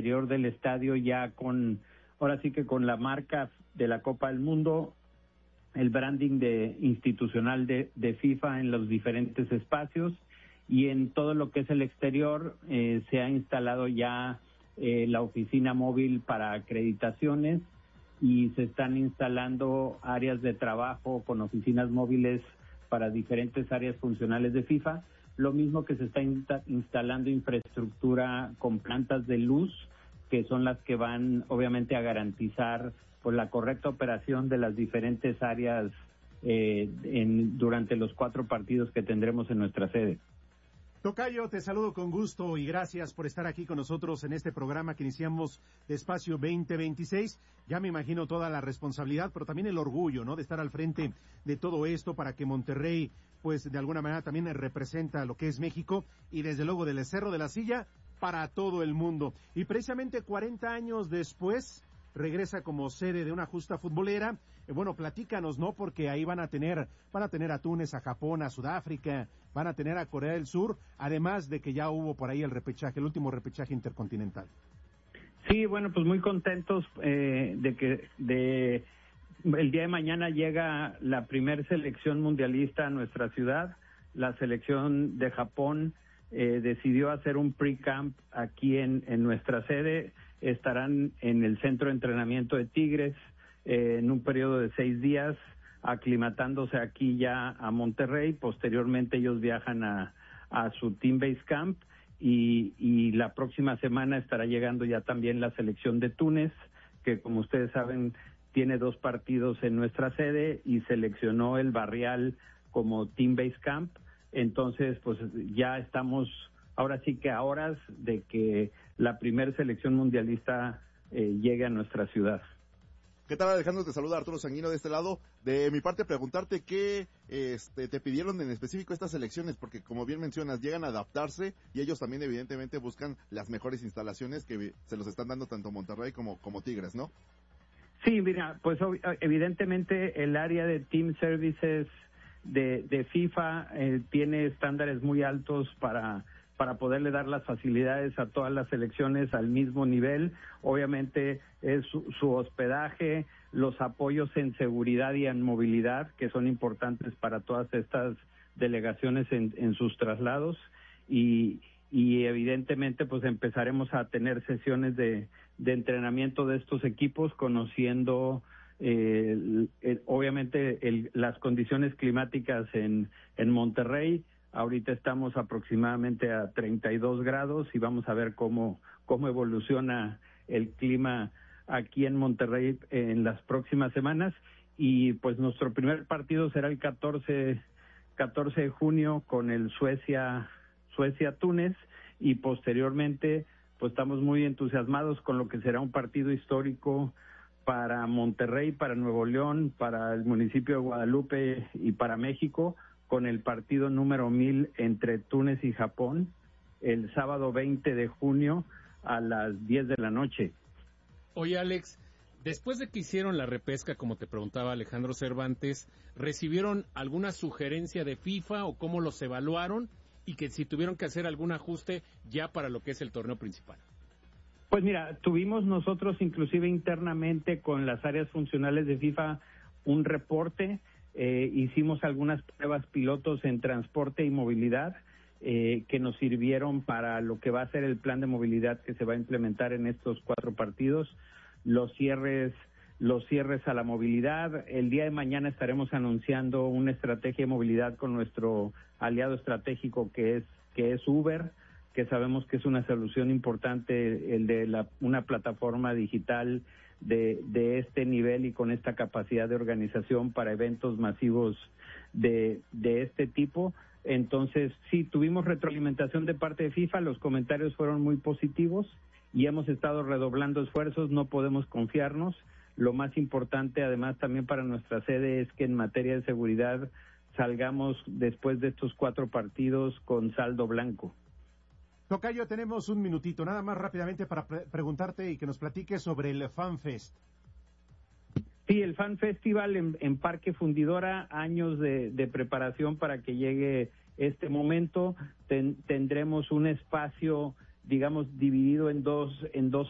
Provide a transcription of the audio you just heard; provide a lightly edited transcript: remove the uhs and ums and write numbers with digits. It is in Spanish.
interior del estadio ya ahora sí que con la marca de la Copa del Mundo, el branding institucional de FIFA en los diferentes espacios, y en todo lo que es el exterior se ha instalado ya la oficina móvil para acreditaciones, y se están instalando áreas de trabajo con oficinas móviles para diferentes áreas funcionales de FIFA, lo mismo que se está instalando infraestructura con plantas de luz, que son las que van obviamente a garantizar pues la correcta operación de las diferentes áreas durante los 4 partidos que tendremos en nuestra sede. Tocayo, te saludo con gusto y gracias por estar aquí con nosotros en este programa que iniciamos de Espacio 2026. Ya me imagino toda la responsabilidad, pero también el orgullo, ¿no?, de estar al frente de todo esto para que Monterrey, pues de alguna manera también representa lo que es México y desde luego del Cerro de la Silla para todo el mundo. Y precisamente 40 años después regresa como sede de una justa futbolera. Bueno, platícanos, ¿no? Porque ahí van a tener a Túnez, a Japón, a Sudáfrica, van a tener a Corea del Sur, además de que ya hubo por ahí el último repechaje intercontinental. Sí, bueno, pues muy contentos de que el día de mañana llega la primer selección mundialista a nuestra ciudad. La selección de Japón decidió hacer un pre-camp aquí en nuestra sede. Estarán en el centro de entrenamiento de Tigres en un periodo de 6 días, aclimatándose aquí ya a Monterrey. Posteriormente ellos viajan a su Team Base Camp, y la próxima semana estará llegando ya también la selección de Túnez, que como ustedes saben tiene 2 partidos en nuestra sede y seleccionó el Barrial como Team Base Camp. Entonces pues ya estamos ahora sí que a horas de que la primer selección mundialista llegue a nuestra ciudad. ¿Qué tal, Alejandro? Te saluda Arturo Sanguino de este lado. De mi parte, preguntarte qué te pidieron en específico estas selecciones, porque como bien mencionas, llegan a adaptarse y ellos también evidentemente buscan las mejores instalaciones que se los están dando tanto Monterrey como Tigres, ¿no? Sí, mira, pues evidentemente el área de Team Services de FIFA tiene estándares muy altos para poderle dar las facilidades a todas las selecciones al mismo nivel. Obviamente es su hospedaje, los apoyos en seguridad y en movilidad, que son importantes para todas estas delegaciones en sus traslados, y evidentemente pues empezaremos a tener sesiones de entrenamiento de estos equipos, conociendo obviamente las condiciones climáticas en Monterrey. Ahorita estamos aproximadamente a 32 grados y vamos a ver cómo evoluciona el clima aquí en Monterrey en las próximas semanas. Y pues nuestro primer partido será el 14 de junio con el Suecia-Túnez, y posteriormente pues estamos muy entusiasmados con lo que será un partido histórico para Monterrey, para Nuevo León, para el municipio de Guadalupe y para México, con el partido número 1000 entre Túnez y Japón, el sábado 20 de junio a las 10 de la noche. Oye, Alex, después de que hicieron la repesca, como te preguntaba Alejandro Cervantes, ¿recibieron alguna sugerencia de FIFA o cómo los evaluaron? Y que si tuvieron que hacer algún ajuste ya para lo que es el torneo principal. Pues mira, tuvimos nosotros inclusive internamente con las áreas funcionales de FIFA un reporte. Hicimos algunas pruebas pilotos en transporte y movilidad que nos sirvieron para lo que va a ser el plan de movilidad que se va a implementar en estos 4 partidos, los cierres a la movilidad. El día de mañana estaremos anunciando una estrategia de movilidad con nuestro aliado estratégico que es Uber, que sabemos que es una solución importante el de una plataforma digital de este nivel y con esta capacidad de organización para eventos masivos de este tipo. Entonces, sí, tuvimos retroalimentación de parte de FIFA, los comentarios fueron muy positivos y hemos estado redoblando esfuerzos, no podemos confiarnos. Lo más importante, además, también para nuestra sede es que en materia de seguridad salgamos después de estos 4 partidos con saldo blanco. Tocayo, tenemos un minutito, nada más rápidamente para preguntarte y que nos platiques sobre el FanFest. Sí, el Fan Festival en Parque Fundidora, años de preparación para que llegue este momento. Tendremos un espacio, digamos, dividido en dos